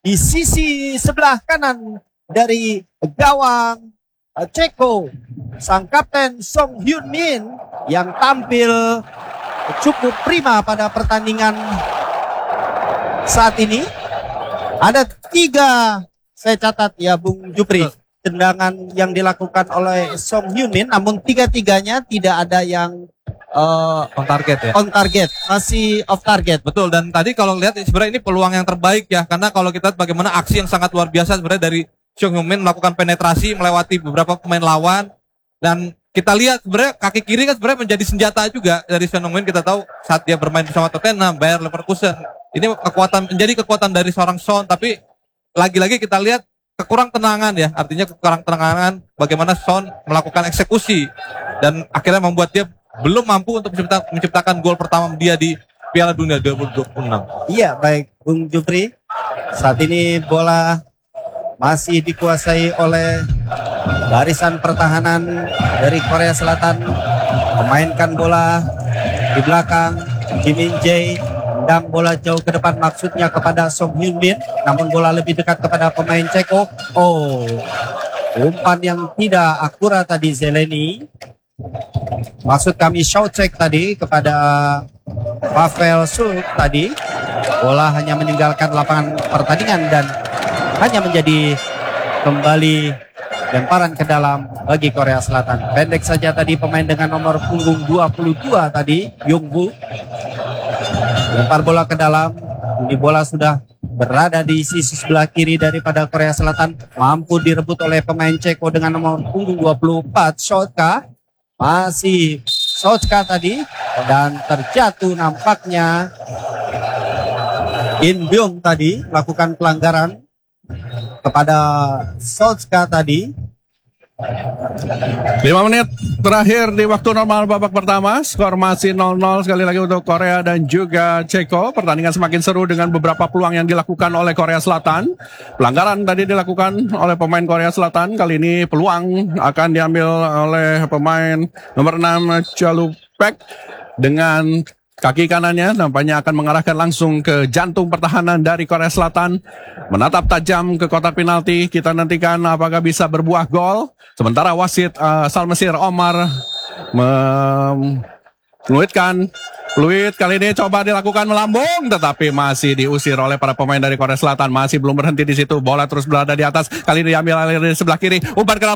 di sisi sebelah kanan dari gawang Ceko, sang kapten Song Hyun Min yang tampil cukup prima pada pertandingan saat ini. Ada 3 saya catat ya Bung Jupri, tendangan yang dilakukan oleh Song Hyun Min, namun 3-3-nya tidak ada yang on target ya. On target, masih off target. Betul, dan tadi kalau lihat sebenarnya ini peluang yang terbaik ya, karena kalau kita lihat bagaimana aksi yang sangat luar biasa sebenarnya dari Song Hyun Min melakukan penetrasi melewati beberapa pemain lawan, dan kita lihat sebenarnya kaki kiri kan sebenarnya menjadi senjata juga dari Song Hyun Min. Kita tahu saat dia bermain bersama Tottenham, Bayer Leverkusen, ini menjadi kekuatan dari seorang Son, tapi lagi-lagi kita lihat kekurang tenangan ya, artinya kekurang tenangan bagaimana Son melakukan eksekusi dan akhirnya membuat dia belum mampu untuk menciptakan gol pertama dia di Piala Dunia 2026. Iya, baik Bung Jupri. Saat ini bola masih dikuasai oleh barisan pertahanan dari Korea Selatan. Memainkan bola di belakang, Kim Min Jae tendang bola jauh ke depan, maksudnya kepada Song Hyun Min, namun bola lebih dekat kepada pemain Ceko. Oh, umpan yang tidak akurat tadi Zeleny. Maksud kami Showcheck tadi kepada Pavel Sulk tadi. Bola hanya meninggalkan lapangan pertandingan dan hanya menjadi kembali lemparan ke dalam bagi Korea Selatan. Pendek saja tadi pemain dengan nomor punggung 22 tadi, Yongbu. Lempar bola ke dalam. Ini bola sudah berada di sisi sebelah kiri daripada Korea Selatan. Mampu direbut oleh pemain Ceko dengan nomor punggung 24, Shotka. Masih Shotka tadi, dan terjatuh nampaknya In Byung tadi melakukan pelanggaran kepada Shotka tadi. 5 menit terakhir di waktu normal babak pertama. Skor masih 0-0 sekali lagi untuk Korea dan juga Ceko. Pertandingan semakin seru dengan beberapa peluang yang dilakukan oleh Korea Selatan. Pelanggaran tadi dilakukan oleh pemain Korea Selatan. Kali ini peluang akan diambil oleh pemain nomor 6 Chalupek dengan kaki kanannya, nampaknya akan mengarahkan langsung ke jantung pertahanan dari Korea Selatan. Menatap tajam ke kotak penalti. Kita nantikan apakah bisa berbuah gol. Sementara wasit asal Mesir Omar meluitkan. Fluid kali ini coba dilakukan melambung, tetapi masih diusir oleh para pemain dari Korea Selatan. Masih belum berhenti di situ. Bola terus berada di atas. Kali ini diambil dari sebelah kiri. Umpan ke